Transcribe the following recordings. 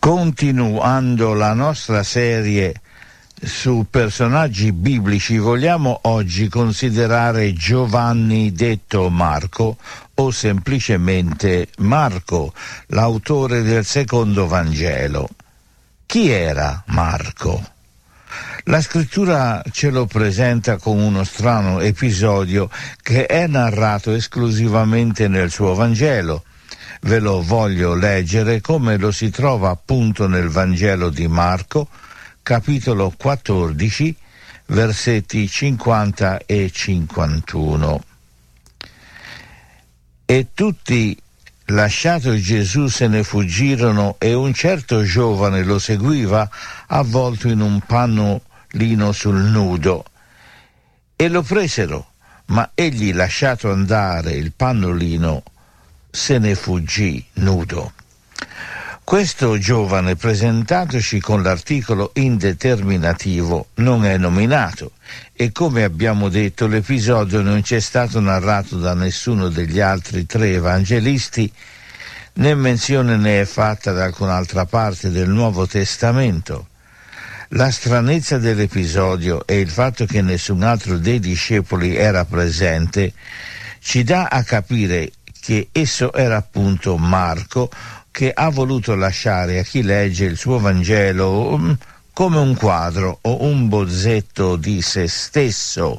Continuando la nostra serie su personaggi biblici, vogliamo oggi considerare Giovanni detto Marco o semplicemente Marco, l'autore del secondo Vangelo. Chi era Marco? La scrittura ce lo presenta con uno strano episodio che è narrato esclusivamente nel suo Vangelo. Ve lo voglio leggere come lo si trova appunto nel Vangelo di Marco, capitolo 14, versetti 50 e 51. E tutti, lasciato Gesù, se ne fuggirono, e un certo giovane lo seguiva, avvolto in un pannolino sul nudo. E lo presero, ma egli, lasciato andare il pannolino, se ne fuggì nudo. Questo giovane, presentatoci con l'articolo indeterminativo, non è nominato e, come abbiamo detto, l'episodio non ci è stato narrato da nessuno degli altri tre evangelisti, né menzione ne è fatta da alcun'altra parte del Nuovo Testamento. La stranezza dell'episodio e il fatto che nessun altro dei discepoli era presente ci dà a capire che esso era appunto Marco, che ha voluto lasciare a chi legge il suo Vangelo come un quadro o un bozzetto di se stesso.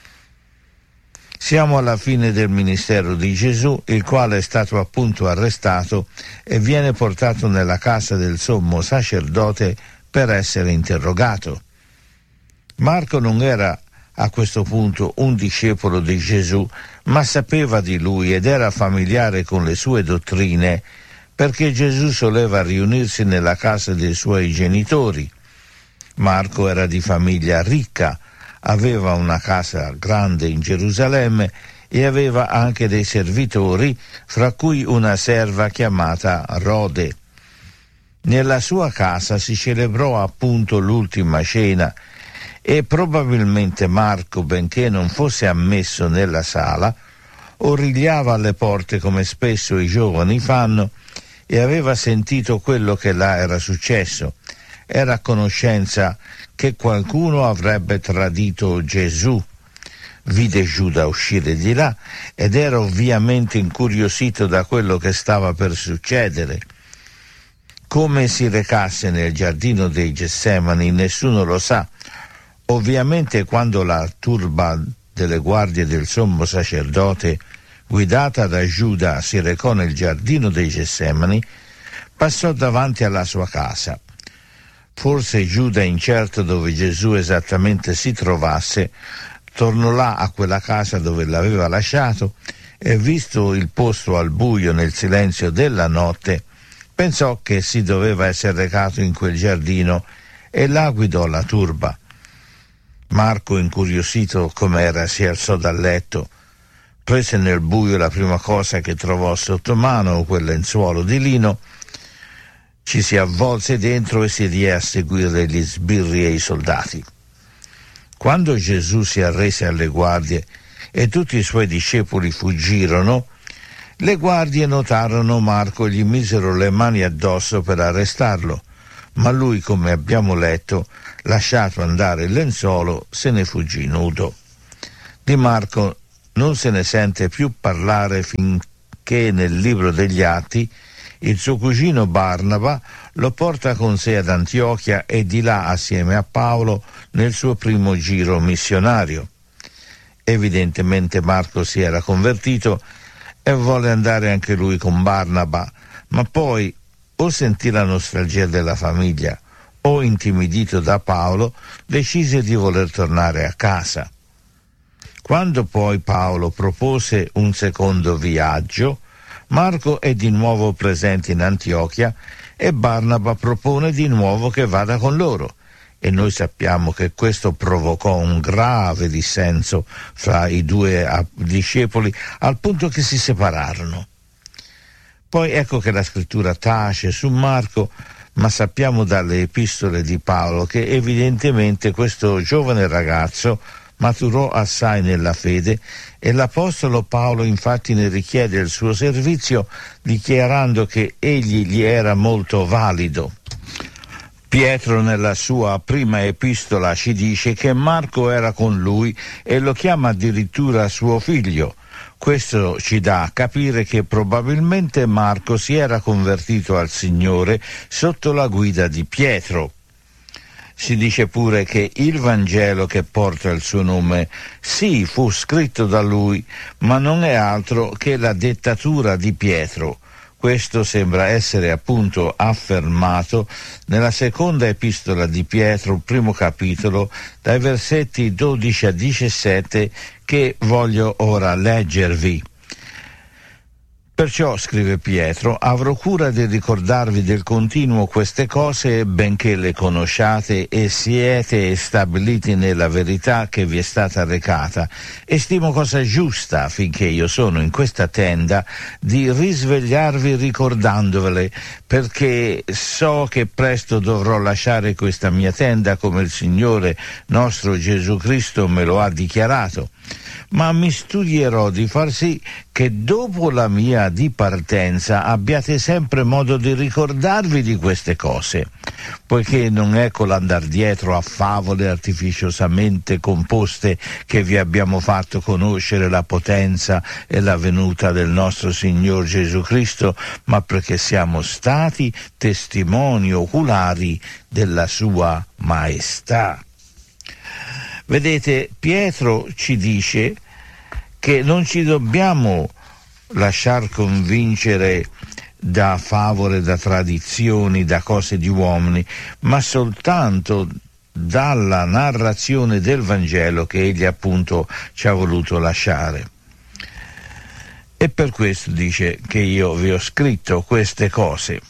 Siamo alla fine del ministero di Gesù, il quale è stato appunto arrestato e viene portato nella casa del sommo sacerdote per essere interrogato. Marco non era a questo punto un discepolo di Gesù, ma sapeva di lui ed era familiare con le sue dottrine, perché Gesù soleva riunirsi nella casa dei suoi genitori. Marco era di famiglia ricca, aveva una casa grande in Gerusalemme e aveva anche dei servitori, fra cui una serva chiamata Rode. Nella sua casa si celebrò appunto l'ultima cena e probabilmente Marco, benché non fosse ammesso nella sala, origliava alle porte come spesso i giovani fanno e aveva sentito quello che là era successo. Era a conoscenza che qualcuno avrebbe tradito Gesù. Vide Giuda uscire di là ed era ovviamente incuriosito da quello che stava per succedere. Come si recasse nel giardino dei Getsemani nessuno lo sa. Ovviamente quando la turba delle guardie del sommo sacerdote, guidata da Giuda, si recò nel giardino dei Getsemani, passò davanti alla sua casa. Forse Giuda, incerto dove Gesù esattamente si trovasse, tornò là a quella casa dove l'aveva lasciato e, visto il posto al buio nel silenzio della notte, pensò che si doveva essere recato in quel giardino e là guidò la turba. Marco, incuriosito com'era, si alzò dal letto, prese nel buio la prima cosa che trovò sotto mano, quel lenzuolo di lino, ci si avvolse dentro e si diè a seguire gli sbirri e i soldati. Quando Gesù si arrese alle guardie e tutti i suoi discepoli fuggirono, le guardie notarono Marco e gli misero le mani addosso per arrestarlo, ma lui, come abbiamo letto, lasciato andare il lenzuolo, se ne fuggì nudo. Di Marco non se ne sente più parlare finché nel libro degli Atti il suo cugino Barnaba lo porta con sé ad Antiochia e di là, assieme a Paolo, nel suo primo giro missionario. Evidentemente Marco si era convertito e volle andare anche lui con Barnaba, ma poi o sentì la nostalgia della famiglia o, intimidito da Paolo, decise di voler tornare a casa. Quando poi Paolo propose un secondo viaggio, Marco è di nuovo presente in Antiochia e Barnaba propone di nuovo che vada con loro, e noi sappiamo che questo provocò un grave dissenso fra i due discepoli, al punto che si separarono. Poi ecco che la scrittura tace su Marco, ma sappiamo dalle epistole di Paolo che evidentemente questo giovane ragazzo maturò assai nella fede e l'apostolo Paolo infatti ne richiede il suo servizio, dichiarando che egli gli era molto valido. Pietro nella sua prima epistola ci dice che Marco era con lui e lo chiama addirittura suo figlio. Questo ci dà a capire che probabilmente Marco si era convertito al Signore sotto la guida di Pietro. Si dice pure che il Vangelo che porta il suo nome, sì, fu scritto da lui, ma non è altro che la dettatura di Pietro. Questo sembra essere appunto affermato nella seconda epistola di Pietro, primo capitolo, dai versetti 12 a 17, che voglio ora leggervi. Perciò, scrive Pietro, avrò cura di ricordarvi del continuo queste cose, benché le conosciate e siete stabiliti nella verità che vi è stata recata. E stimo cosa giusta, finché io sono in questa tenda, di risvegliarvi ricordandovele, perché so che presto dovrò lasciare questa mia tenda, come il Signore nostro Gesù Cristo me lo ha dichiarato. Ma mi studierò di far sì che dopo la mia dipartenza abbiate sempre modo di ricordarvi di queste cose, poiché non è con l'andar dietro a favole artificiosamente composte che vi abbiamo fatto conoscere la potenza e la venuta del nostro Signor Gesù Cristo, ma perché siamo stati testimoni oculari della sua maestà. Vedete, Pietro ci dice che non ci dobbiamo lasciar convincere da favole, da tradizioni, da cose di uomini, ma soltanto dalla narrazione del Vangelo che egli appunto ci ha voluto lasciare. E per questo dice che io vi ho scritto queste cose.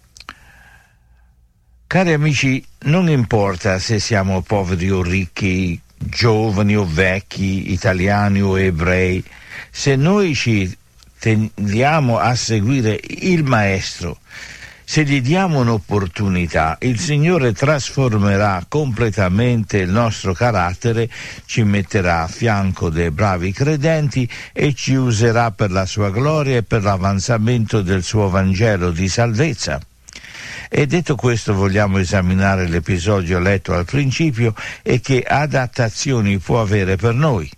Cari amici, non importa se siamo poveri o ricchi, giovani o vecchi, italiani o ebrei, se noi ci tendiamo a seguire il Maestro, se gli diamo un'opportunità, il Signore trasformerà completamente il nostro carattere, ci metterà a fianco dei bravi credenti e ci userà per la sua gloria e per l'avanzamento del suo Vangelo di salvezza. E detto questo, vogliamo esaminare l'episodio letto al principio e che adattazioni può avere per noi.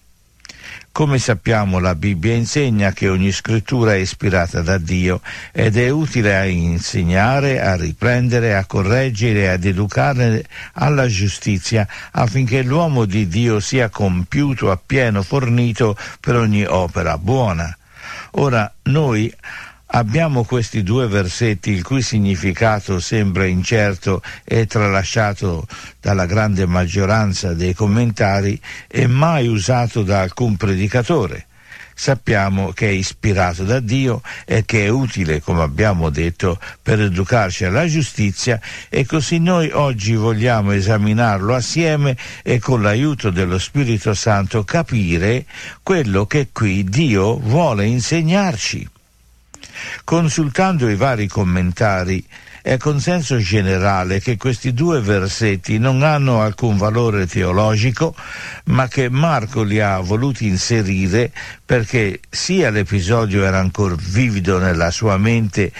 Come sappiamo, la Bibbia insegna che ogni scrittura è ispirata da Dio ed è utile a insegnare, a riprendere, a correggere e ad educare alla giustizia, affinché l'uomo di Dio sia compiuto, appieno, fornito per ogni opera buona. Ora, noi abbiamo questi due versetti il cui significato sembra incerto e tralasciato dalla grande maggioranza dei commentari e mai usato da alcun predicatore. Sappiamo che è ispirato da Dio e che è utile, come abbiamo detto, per educarci alla giustizia, e così noi oggi vogliamo esaminarlo assieme e con l'aiuto dello Spirito Santo capire quello che qui Dio vuole insegnarci. Consultando i vari commentari, è consenso generale che questi due versetti non hanno alcun valore teologico, ma che Marco li ha voluti inserire perché sia l'episodio era ancora vivido nella sua mente,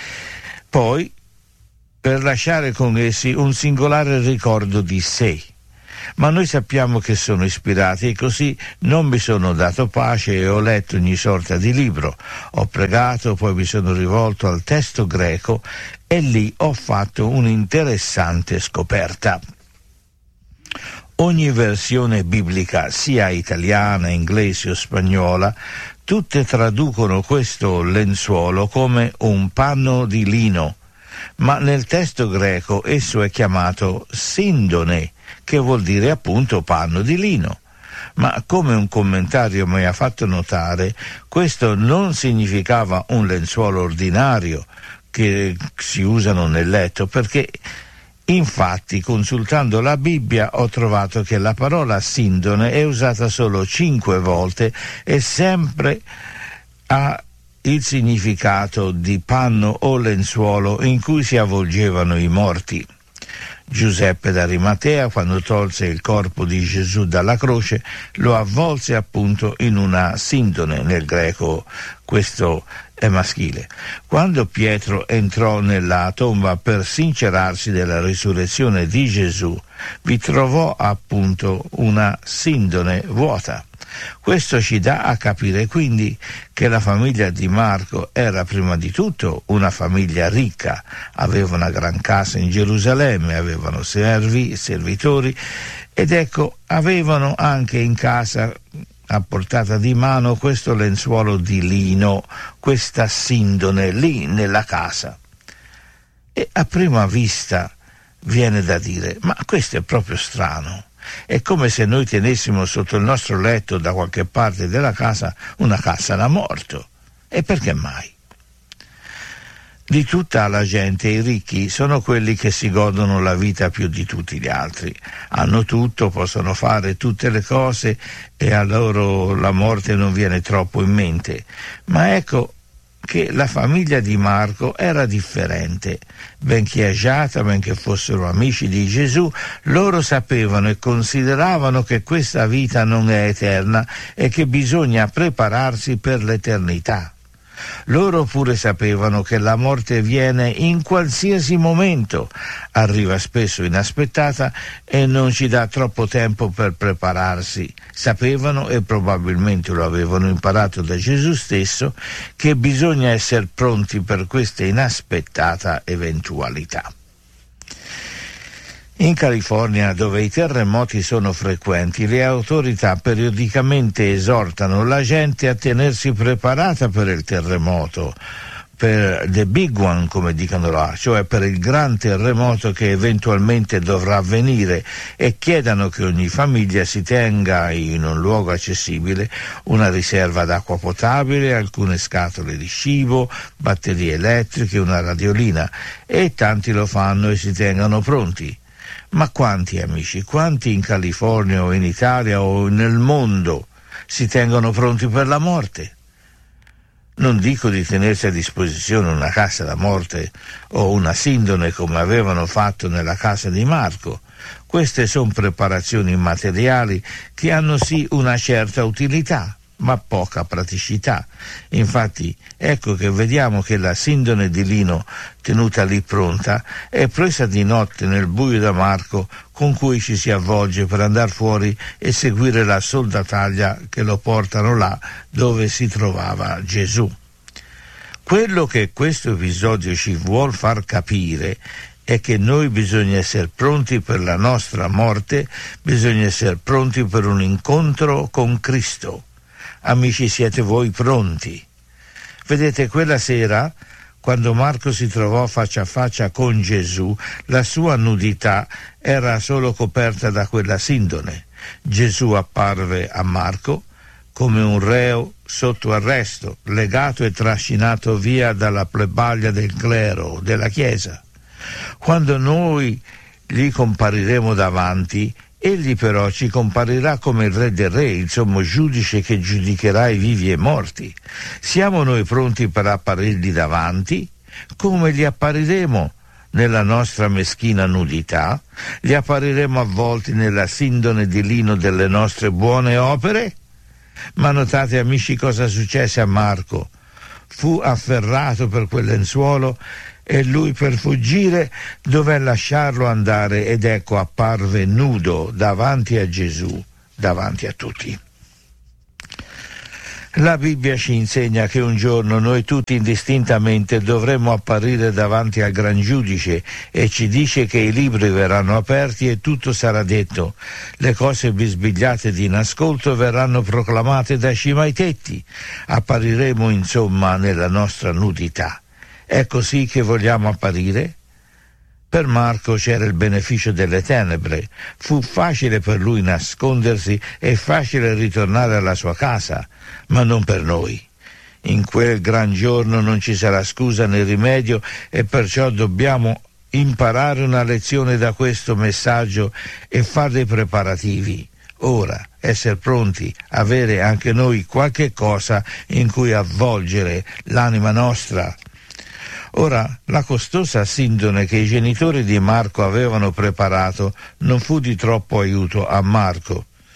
poi per lasciare con essi un singolare ricordo di sé. Ma noi sappiamo che sono ispirati e così non mi sono dato pace e ho letto ogni sorta di libro. Ho pregato, poi mi sono rivolto al testo greco e lì ho fatto un'interessante scoperta. Ogni versione biblica, sia italiana, inglese o spagnola, tutte traducono questo lenzuolo come un panno di lino, ma nel testo greco esso è chiamato sindone, che vuol dire appunto panno di lino. Ma come un commentario mi ha fatto notare, questo non significava un lenzuolo ordinario che si usano nel letto, perché infatti consultando la Bibbia ho trovato che la parola sindone è usata solo 5 volte e sempre ha il significato di panno o lenzuolo in cui si avvolgevano i morti. Giuseppe d'Arimatea, quando tolse il corpo di Gesù dalla croce, lo avvolse appunto in una sindone. Nel greco questo è maschile. Quando Pietro entrò nella tomba per sincerarsi della risurrezione di Gesù, vi trovò appunto una sindone vuota. Questo ci dà a capire quindi che la famiglia di Marco era prima di tutto una famiglia ricca, aveva una gran casa in Gerusalemme, avevano servitori ed ecco, avevano anche in casa a portata di mano questo lenzuolo di lino, questa sindone lì nella casa. E a prima vista viene da dire, ma questo è proprio strano. È come se noi tenessimo sotto il nostro letto da qualche parte della casa una cassa da morto. E perché mai? Di tutta la gente i ricchi sono quelli che si godono la vita più di tutti gli altri. Hanno tutto, possono fare tutte le cose e a loro la morte non viene troppo in mente. Ma ecco che la famiglia di Marco era differente. Benché agiata, benché fossero amici di Gesù, loro sapevano e consideravano che questa vita non è eterna e che bisogna prepararsi per l'eternità. Loro pure sapevano che la morte viene in qualsiasi momento, arriva spesso inaspettata e non ci dà troppo tempo per prepararsi. Sapevano, e probabilmente lo avevano imparato da Gesù stesso, che bisogna essere pronti per questa inaspettata eventualità. In California, dove i terremoti sono frequenti, le autorità periodicamente esortano la gente a tenersi preparata per il terremoto, per the big one, come dicono là, cioè per il gran terremoto che eventualmente dovrà avvenire, e chiedono che ogni famiglia si tenga in un luogo accessibile una riserva d'acqua potabile, alcune scatole di cibo, batterie elettriche, una radiolina, e tanti lo fanno e si tengano pronti. Ma quanti, amici, quanti in California o in Italia o nel mondo si tengono pronti per la morte? Non dico di tenersi a disposizione una cassa da morte o una sindone come avevano fatto nella casa di Marco. Queste sono preparazioni materiali che hanno sì una certa utilità, ma poca praticità. Infatti ecco che vediamo che la sindone di lino tenuta lì pronta è presa di notte nel buio da Marco, con cui ci si avvolge per andare fuori e seguire la soldataglia che lo portano là dove si trovava Gesù. Quello che questo episodio ci vuol far capire è che noi bisogna essere pronti per la nostra morte, bisogna essere pronti per un incontro con Cristo. Amici, siete voi pronti? Vedete, quella sera, quando Marco si trovò faccia a faccia con Gesù, la sua nudità era solo coperta da quella sindone. Gesù apparve a Marco come un reo sotto arresto, legato e trascinato via dalla plebaglia del clero, della Chiesa. Quando noi gli compariremo davanti, egli però ci comparirà come il Re dei Re, il sommo giudice che giudicherà i vivi e i morti. Siamo noi pronti per apparirgli davanti? Come gli appariremo? Nella nostra meschina nudità? Gli appariremo avvolti nella sindone di lino delle nostre buone opere? Ma notate, amici, cosa successe a Marco. Fu afferrato per quel lenzuolo e lui, per fuggire, dové lasciarlo andare, ed ecco apparve nudo davanti a Gesù, davanti a tutti. La Bibbia ci insegna che un giorno noi tutti indistintamente dovremo apparire davanti al Gran Giudice, e ci dice che i libri verranno aperti e tutto sarà detto. Le cose bisbigliate di nascolto verranno proclamate da cima ai tetti. Appariremo insomma nella nostra nudità. È così che vogliamo apparire? Per Marco c'era il beneficio delle tenebre. Fu facile per lui nascondersi e facile ritornare alla sua casa, ma non per noi. In quel gran giorno non ci sarà scusa né rimedio, e perciò dobbiamo imparare una lezione da questo messaggio e fare dei preparativi. Ora, essere pronti, avere anche noi qualche cosa in cui avvolgere l'anima nostra. Ora, la costosa sindone che i genitori di Marco avevano preparato non fu di troppo aiuto a Marco.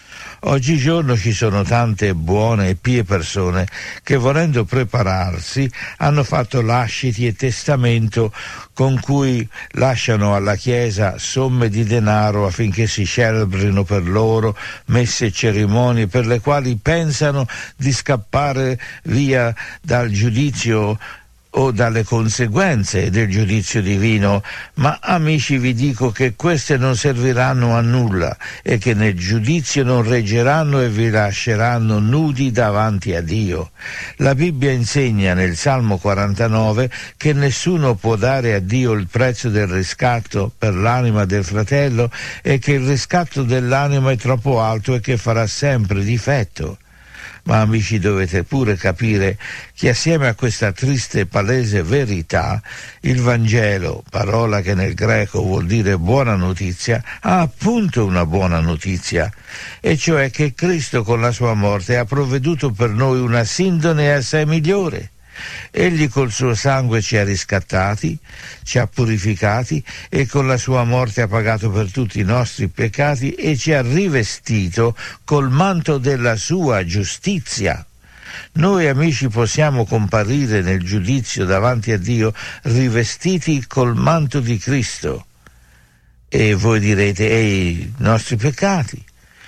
Oggigiorno ci sono tante buone e pie persone che, volendo prepararsi, hanno fatto lasciti e testamento con cui lasciano alla Chiesa somme di denaro affinché si celebrino per loro messe e cerimonie per le quali pensano di scappare via dal giudizio o dalle conseguenze del giudizio divino. Ma amici, vi dico che queste non serviranno a nulla e che nel giudizio non reggeranno e vi lasceranno nudi davanti a Dio. La Bibbia insegna nel Salmo 49 che nessuno può dare a Dio il prezzo del riscatto per l'anima del fratello e che il riscatto dell'anima è troppo alto e che farà sempre difetto. Ma amici, dovete pure capire che assieme a questa triste e palese verità, il Vangelo, parola che nel greco vuol dire buona notizia, ha appunto una buona notizia, e cioè che Cristo con la sua morte ha provveduto per noi una sindone assai migliore. Egli col suo sangue ci ha riscattati, ci ha purificati e con la sua morte ha pagato per tutti i nostri peccati e ci ha rivestito col manto della sua giustizia. Noi, amici, possiamo comparire nel giudizio davanti a Dio rivestiti col manto di Cristo. E voi direte: i nostri peccati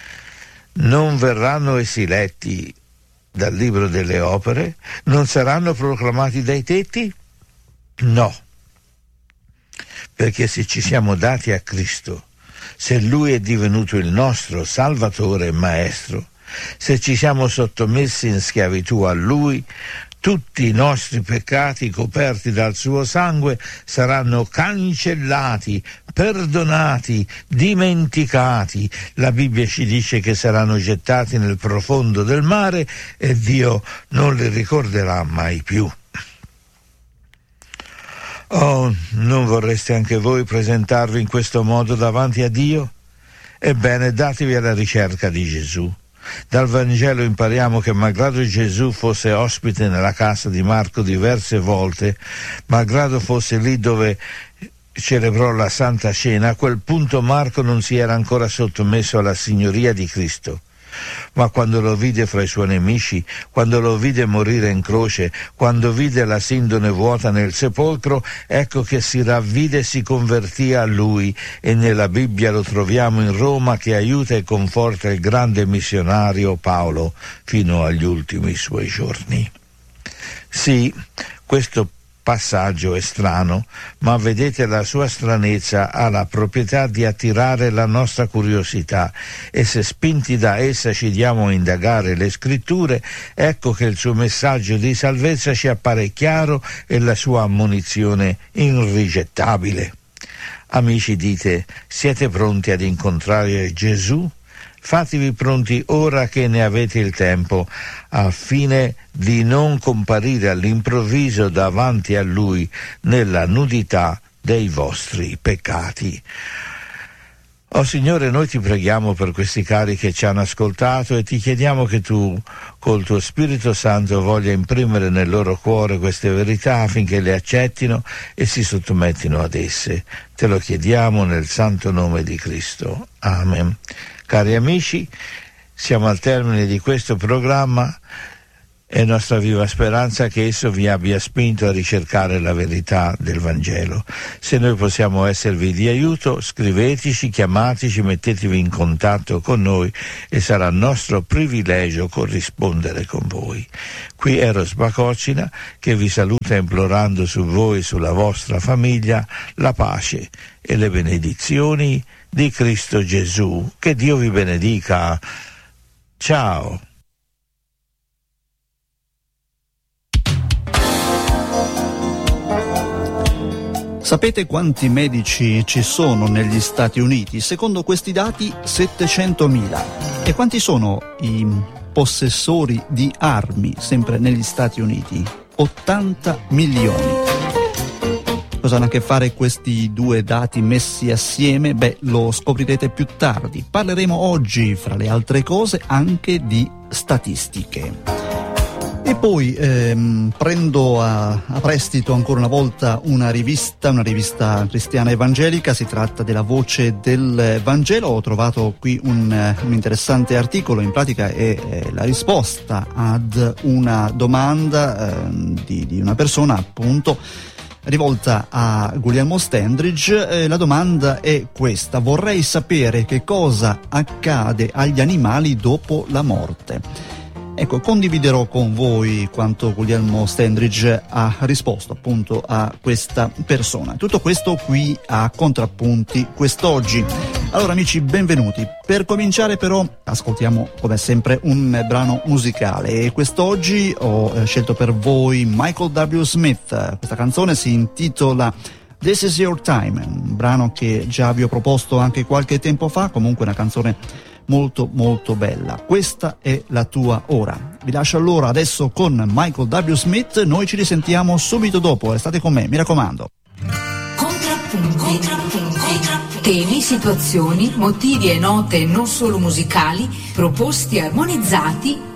non verranno essi letti dal libro delle opere? Non saranno proclamati dai tetti? No, perché se ci siamo dati a Cristo, se Lui è divenuto il nostro Salvatore e Maestro, se ci siamo sottomessi in schiavitù a Lui, tutti i nostri peccati coperti dal suo sangue saranno cancellati, perdonati, dimenticati. La Bibbia ci dice che saranno gettati nel profondo del mare e Dio non li ricorderà mai più. Oh, non vorreste anche voi presentarvi in questo modo davanti a Dio? Ebbene, datevi alla ricerca di Gesù. Dal Vangelo impariamo che malgrado Gesù fosse ospite nella casa di Marco diverse volte, malgrado fosse lì dove celebrò la Santa Cena, a quel punto Marco non si era ancora sottomesso alla signoria di Cristo. Ma quando lo vide fra i suoi nemici, quando lo vide morire in croce, quando vide la sindone vuota nel sepolcro, ecco che si ravvide e si convertì a lui, e nella Bibbia lo troviamo in Roma che aiuta e conforta il grande missionario Paolo fino agli ultimi suoi giorni. Sì, questo passaggio è strano, ma vedete, la sua stranezza ha la proprietà di attirare la nostra curiosità, e se spinti da essa ci diamo a indagare le scritture, ecco che il suo messaggio di salvezza ci appare chiaro e la sua ammonizione irrigettabile. Amici, dite: siete pronti ad incontrare Gesù? Fatevi pronti ora che ne avete il tempo, al fine di non comparire all'improvviso davanti a Lui nella nudità dei vostri peccati. Oh Signore, noi ti preghiamo per questi cari che ci hanno ascoltato e ti chiediamo che tu, col tuo Spirito Santo, voglia imprimere nel loro cuore queste verità affinché le accettino e si sottomettino ad esse. Te lo chiediamo nel santo nome di Cristo. Amen. Cari amici, siamo al termine di questo programma. È nostra viva speranza che esso vi abbia spinto a ricercare la verità del Vangelo. Se noi possiamo esservi di aiuto, scriveteci, chiamateci, mettetevi in contatto con noi e sarà nostro privilegio corrispondere con voi. Qui Eros Bacocina che vi saluta implorando su voi e sulla vostra famiglia la pace e le benedizioni di Cristo Gesù. Che Dio vi benedica. Ciao. Sapete quanti medici ci sono negli Stati Uniti? Secondo questi dati 700.000. E quanti sono i possessori di armi sempre negli Stati Uniti? 80 milioni. Cosa hanno a che fare questi due dati messi assieme? Beh, lo scoprirete più tardi. Parleremo oggi, fra le altre cose, anche di statistiche. E poi prendo a prestito ancora una volta una rivista cristiana evangelica. Si tratta della Voce del Vangelo. Ho trovato qui un interessante articolo, in pratica è la risposta ad una domanda di una persona, appunto, rivolta a Guglielmo Standridge. La domanda è questa: vorrei sapere che cosa accade agli animali dopo la morte. Ecco, condividerò con voi quanto Guglielmo Standridge ha risposto appunto a questa persona. Tutto questo qui a Contrappunti quest'oggi. Allora amici, benvenuti. Per cominciare però ascoltiamo come sempre un brano musicale e quest'oggi ho scelto per voi Michael W. Smith. Questa canzone si intitola This Is Your Time, un brano che già vi ho proposto anche qualche tempo fa, comunque una canzone molto molto bella. Questa è la tua ora. Vi lascio allora adesso con Michael W. Smith, noi ci risentiamo subito dopo, restate con me, mi raccomando. Contrappunti. Temi, situazioni, motivi e note non solo musicali, proposti e armonizzati